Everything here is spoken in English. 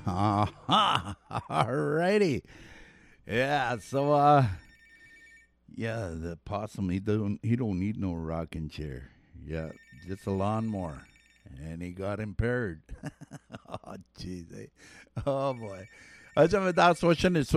All righty. Yeah, so yeah, the possum he don't need no rocking chair. Yeah, just a lawnmower. And he got impaired. Oh jeez. Oh boy. Also, mit das wahrscheinlich